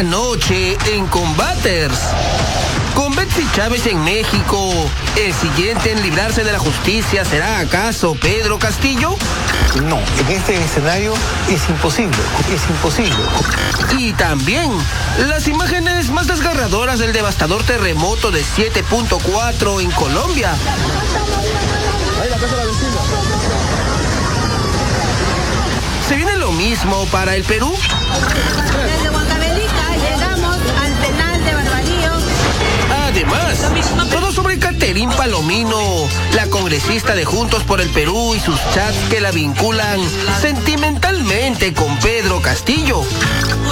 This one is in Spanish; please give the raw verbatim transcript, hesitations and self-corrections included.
noche en Combaters. Con Betsy Chávez en México, ¿el siguiente en librarse de la justicia será acaso Pedro Castillo? No, en este escenario es imposible, es imposible. Y también las imágenes más desgarradoras del devastador terremoto de siete punto cuatro en Colombia. Ahí la casa de la vecina. ¿Se viene lo mismo para el Perú? Desde Huancavelica llegamos al penal de Barbarío. Además, todo sobre Catherine Palomino, la congresista de Juntos por el Perú y sus chats que la vinculan sentimentalmente con Pedro Castillo.